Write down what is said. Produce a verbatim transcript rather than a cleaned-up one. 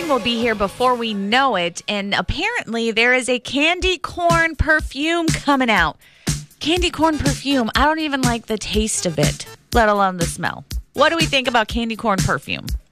Halloween will be here before we know it, and apparently there is a candy corn perfume coming out. Candy corn perfume, I don't even like the taste of it, let alone the smell. What do we think about candy corn perfume?